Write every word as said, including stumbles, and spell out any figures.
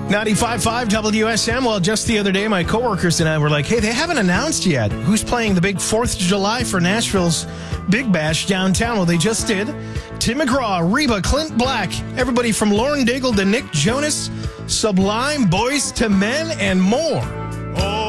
ninety-five point five W S M. Well, just the other day, my coworkers and I were like, hey, they haven't announced yet who's playing the big fourth of July for Nashville's Big Bash downtown. Well, they just did. Tim McGraw, Reba, Clint Black, everybody from Lauren Daigle to Nick Jonas, Sublime, Boys to Men, and more.